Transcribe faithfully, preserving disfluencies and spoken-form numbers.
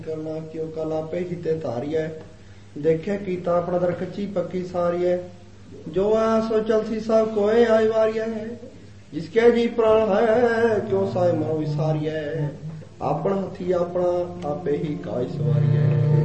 करना क्यों कल आपे ही ते तारी है देखे कीता अपना दर कच्ची पक्की सारी है जो है सो चलसी सब कोई आई वारी है जिसके जी प्राण है क्यों साए मनो विसारी है अपना हथी अपना आपे ही काज सवारी है।